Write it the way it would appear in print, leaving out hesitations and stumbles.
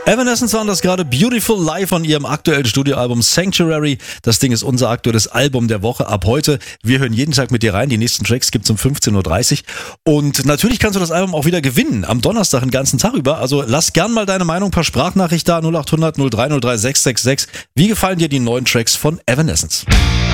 Evanescence waren das gerade, Beautiful Life von ihrem aktuellen Studioalbum Sanctuary. Das Ding ist unser aktuelles Album der Woche ab heute. Wir hören jeden Tag mit dir rein. Die nächsten Tracks gibt's um 15.30 Uhr. Und natürlich kannst du das Album auch wieder gewinnen. Am Donnerstag den ganzen Tag über. Also lass gern mal deine Meinung per Sprachnachricht da. 0800 0303 666. Wie gefallen dir die neuen Tracks von Evanescence?